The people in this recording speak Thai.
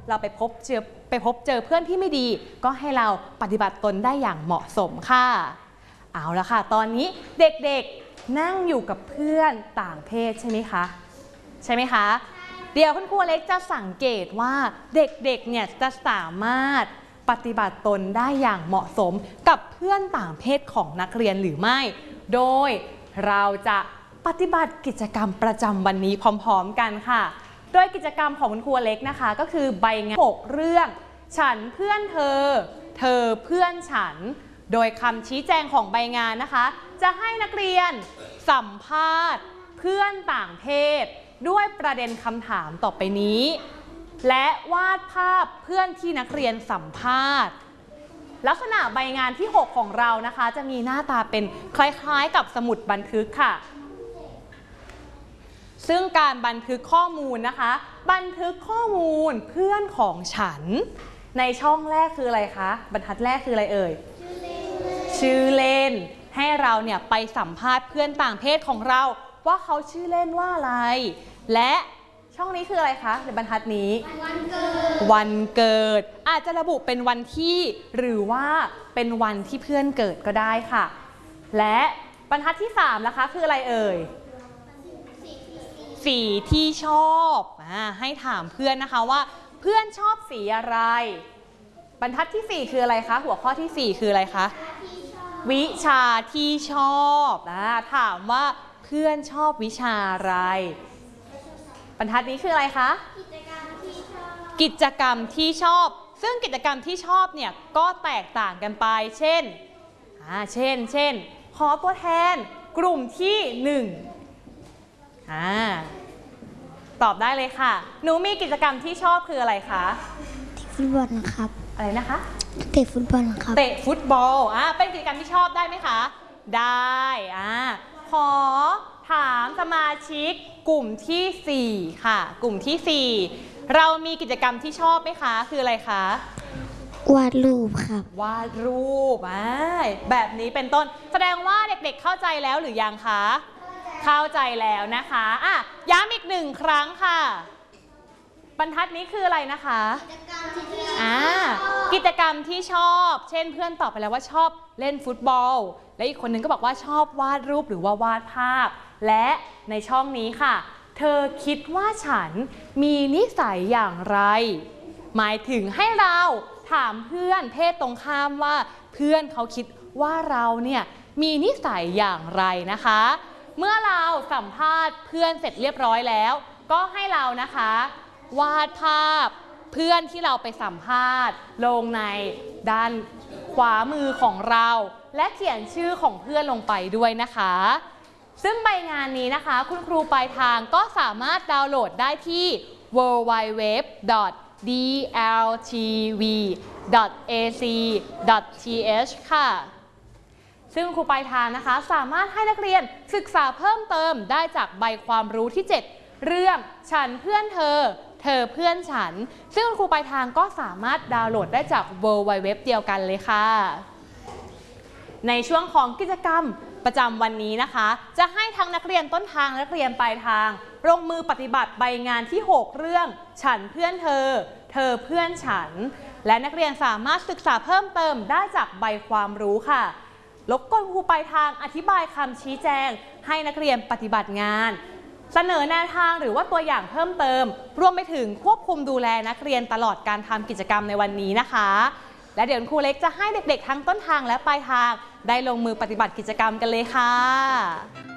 เราไปพบเจอเพื่อนที่ไม่ดีก็ให้เราปฏิบัติตนได้อย่างเหมาะสมค่ะเอาละค่ะตอนนี้เด็กๆนั่งอยู่กับเพื่อนต่างเพศใช่ไหมคะเดี๋ยวคุณครูเล็กจะสังเกตว่าเด็กๆเนี่ยจะสามารถปฏิบัติตนได้อย่างเหมาะสมกับเพื่อนต่างเพศของนักเรียนหรือไม่โดยเราจะปฏิบัติกิจกรรมประจำวันนี้พร้อมๆกันค่ะโดยกิจกรรมของคุณครูเล็กนะคะก็คือใบงาน6เรื่องฉันเพื่อนเธอเธอเพื่อนฉันโดยคำชี้แจงของใบงานนะคะจะให้นักเรียนสัมภาษณ์เพื่อนต่างเพศด้วยประเด็นคำถามต่อไปนี้และวาดภาพเพื่อนที่นักเรียนสัมภาษณ์ลักษณะใบงานที่6ของเรานะคะจะมีหน้าตาเป็นคล้ายๆกับสมุดบันทึกค่ะซึ่งการบันทึกข้อมูลนะคะบันทึกข้อมูลเพื่อนของฉันในช่องแรกคืออะไรคะบรรทัดแรกคืออะไรเอ่ยชื่อเล่นให้เราเนี่ยไปสัมภาษณ์เพื่อนต่างเพศของเราว่าเขาชื่อเล่นว่าอะไรและช่องนี้คืออะไรคะในบรรทัดนี้วันเกิดอาจจะระบุเป็นวันที่หรือว่าเป็นวันที่เพื่อนเกิดก็ได้ค่ะและบรรทัดที่3นะคะคืออะไรเอ่ยสีที่ชอบให้ถามเพื่อนนะคะว่าเพื่อนชอบสีอะไรบรรทัดที่4คืออะไรคะหัวข้อที่4คืออะไรคะวิชาที่ชอบถามว่าเพื่อนชอบวิชาอะไรบรรทัดนี้คืออะไรคะกิจกรรมที่ชอบซึ่งกิจกรรมที่ชอบเนี่ยก็แตกต่างกันไปเช่นขอตัวแทนกลุ่มที่1ตอบได้เลยค่ะหนูมีกิจกรรมที่ชอบคืออะไรคะฟุตบอลครับอะไรนะคะเตะฟุตบอลครับเตะฟุตบอลเป็นกิจกรรมที่ชอบได้ไหมคะได้ขอถามสมาชิกกลุ่มที่4ค่ะกลุ่มที่4เรามีกิจกรรมที่ชอบไหมคะคืออะไรคะวาดรูปครับวาดรูปแบบนี้เป็นต้นแสดงว่าเด็กๆเข้าใจแล้วหรือยังคะเข้าใจแล้วนะคะย้ำอีก1ครั้งค่ะบรรทัดนี้คืออะไรนะคะกิจกรรมที่ชอบเช่นเพื่อนตอบไปแล้วว่าชอบเล่นฟุตบอลและอีกคนนึงก็บอกว่าชอบวาดรูปหรือว่าวาดภาพและในช่องนี้ค่ะเธอคิดว่าฉันมีนิสัยอย่างไรหมายถึงให้เราถามเพื่อนเพศตรงข้ามว่าเพื่อนเขาคิดว่าเราเนี่ยมีนิสัยอย่างไรนะคะเมื่อเราสัมภาษณ์เพื่อนเสร็จเรียบร้อยแล้วก็ให้เรานะคะวาดภาพเพื่อนที่เราไปสัมภาษณ์ลงในด้านขวามือของเราและเขียนชื่อของเพื่อนลงไปด้วยนะคะซึ่งใบงานนี้นะคะคุณครูปลายทางก็สามารถดาวน์โหลดได้ที่ www.dltv.ac.th ค่ะซึ่งครูปลายทางนะคะสามารถให้นักเรียนศึกษาเพิ่มเติมได้จากใบความรู้ที่7เรื่องฉันเพื่อนเธอเธอเพื่อนฉันซึ่งครูปลายทางก็สามารถดาวน์โหลดได้จาก www เดียวกันเลยค่ะในช่วงของกิจกรรมประจำวันนี้นะคะจะให้ทั้งนักเรียนต้นทางและนักเรียนปลายทางลงมือปฏิบัติใบงานที่6เรื่องฉันเพื่อนเธอเธอเพื่อนฉันและนักเรียนสามารถศึกษาเพิ่มเติมได้จากใบความรู้ค่ะรบกวนครูปลายทางอธิบายคำชี้แจงให้นักเรียนปฏิบัติงานเสนอแนวทางหรือว่าตัวอย่างเพิ่มเติมรวมไปถึงควบคุมดูแลนักเรียนตลอดการทำกิจกรรมในวันนี้นะคะและเดี๋ยวครูเล็กจะให้เด็กๆทั้งต้นทางและปลายทางได้ลงมือปฏิบัติกิจกรรมกันเลยค่ะ